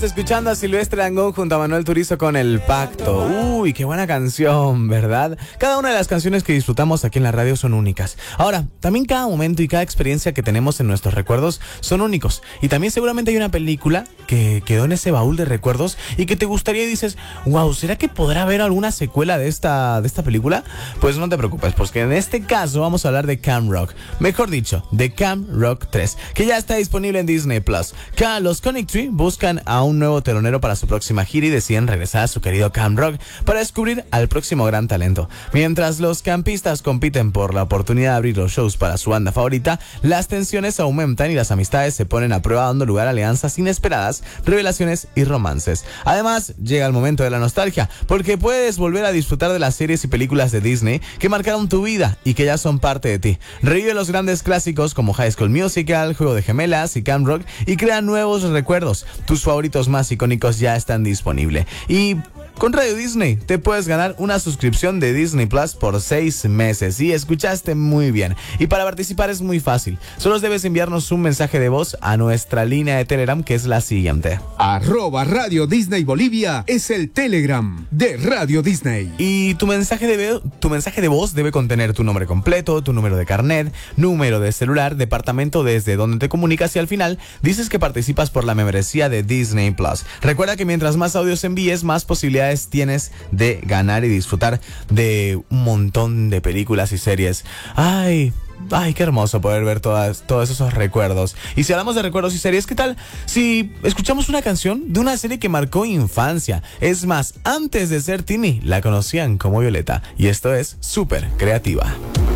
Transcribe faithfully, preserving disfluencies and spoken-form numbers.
Escuchando a Silvestre Dangond junto a Manuel Turizo con El Pacto. Uy, qué buena canción, ¿verdad? Cada una de las canciones que disfrutamos aquí en la radio son únicas. Ahora, también cada momento y cada experiencia que tenemos en nuestros recuerdos son únicos. Y también seguramente hay una película que quedó en ese baúl de recuerdos y que te gustaría y dices, wow, ¿será que podrá haber alguna secuela de esta, de esta película? Pues no te preocupes, porque en este caso vamos a hablar de Camp Rock. Mejor dicho, de Camp Rock tres, que ya está disponible en Disney Plus. Que los Conic Tree buscan a un un nuevo telonero para su próxima gira y deciden regresar a su querido Camp Rock para descubrir al próximo gran talento. Mientras los campistas compiten por la oportunidad de abrir los shows para su banda favorita, las tensiones aumentan y las amistades se ponen a prueba, dando lugar a alianzas inesperadas, revelaciones y romances. Además, llega el momento de la nostalgia, porque puedes volver a disfrutar de las series y películas de Disney que marcaron tu vida y que ya son parte de ti. Revive los grandes clásicos como High School Musical, Juego de Gemelas y Camp Rock y crea nuevos recuerdos. Tus favoritos más icónicos ya están disponibles. Y con Radio Disney te puedes ganar una suscripción de Disney Plus por seis meses. Y escuchaste muy bien. Y para participar es muy fácil. Solo debes enviarnos un mensaje de voz a nuestra línea de Telegram, que es la siguiente. Arroba Radio Disney Bolivia es el Telegram de Radio Disney. Y tu mensaje de, tu mensaje de voz debe contener tu nombre completo, tu número de carnet, número de celular, departamento desde donde te comunicas y al final dices que participas por la membresía de Disney Plus. Recuerda que mientras más audios envíes, más posibilidades tienes de ganar y disfrutar de un montón de películas y series. Ay... Ay, qué hermoso poder ver todas, todos esos recuerdos. Y si hablamos de recuerdos y series, ¿qué tal si escuchamos una canción de una serie que marcó infancia? Es más, antes de ser Timmy, la conocían como Violeta. Y esto es Súper Creativa.